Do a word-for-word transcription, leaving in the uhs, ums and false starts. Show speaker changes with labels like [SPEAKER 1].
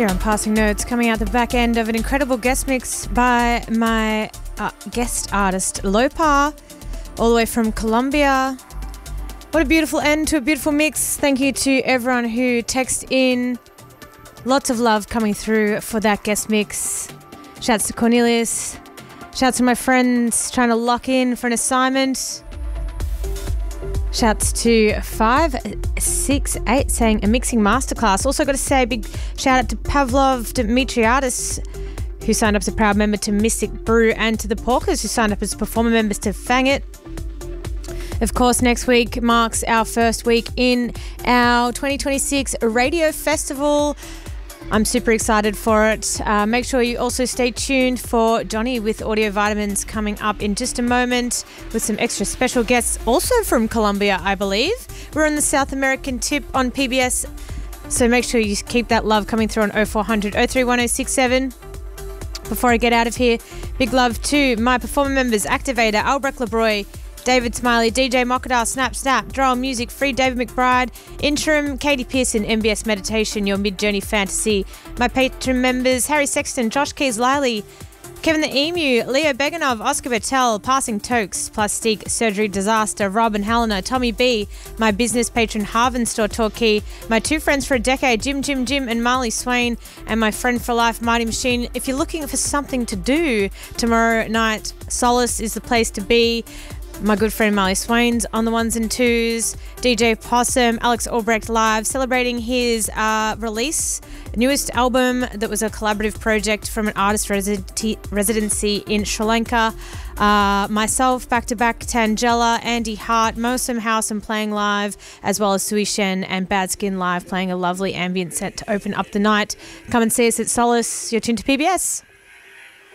[SPEAKER 1] Here on Passing Notes, coming out the back end of an incredible guest mix by my uh, guest artist Lopar, all the way from Colombia. What a beautiful end to a beautiful mix. Thank you to everyone who texted in. Lots of love coming through for that guest mix. Shouts to Cornelius. Shouts to my friends trying to lock in for an assignment. Shouts to five six eight saying a mixing masterclass. Also got to say a big shout out to Pavlov Dimitriadis, who signed up as a proud member to Mystic Brew, and to the Porkers, who signed up as performer members to Fang It. Of course, next week marks our first week in our twenty twenty-six Radio Festival. I'm super excited for it. Uh, make sure you also stay tuned for Johnny with Audio Vitamins coming up in just a moment with some extra special guests, also from Colombia, I believe. We're on the South American tip on P B S, so make sure you keep that love coming through on oh four hundred, oh three one oh six seven. Before I get out of here, big love to my performer members, Activator, Albrecht Lebroy, David Smiley, D J Mokadar, Snap Snap, Droll Music, Free David McBride, Interim, Katie Pearson, M B S Meditation, Your Mid-Journey Fantasy. My patron members, Harry Sexton, Josh Keys, Liley, Kevin the Emu, Leo Beganov, Oscar Bertel, Passing Tokes, Plastique Surgery Disaster, Rob and Helena, Tommy B, my business patron Harvin Store Torquay, my two friends for a decade, Jim Jim Jim and Marley Swain, and my friend for life, Mighty Machine. If you're looking for something to do tomorrow night, Solace is the place to be. My good friend Marley Swain's on the ones and twos, D J Possum, Alex Albrecht live, celebrating his uh, release, newest album that was a collaborative project from an artist resi- residency in Sri Lanka. Uh, myself, back-to-back Tangela, Andy Hart, Mosum House and playing live, as well as Sui Shen and Bad Skin live, playing a lovely ambient set to open up the night. Come and see us at Solace. You're tuned to P B S.